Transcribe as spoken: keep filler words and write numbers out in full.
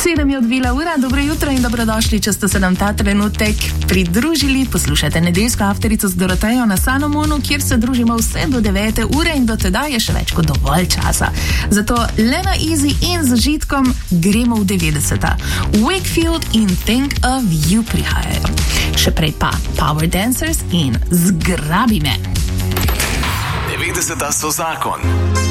Sedem je odvila ura, dobro jutro in dobrodošli, če ste se nam ta trenutek pridružili. Poslušajte nedeljsko afterico z Dorotejo na Sanomonu, kjer se družimo vse do devete ure in do tedaj je še več kot dovolj časa. Zato le na easy in z užitkom gremo v devetdeseta. Wakefield in Think of You prihajajo. Še prej pa Power Dancers in Zgrabi me. devetdeseta so zakon.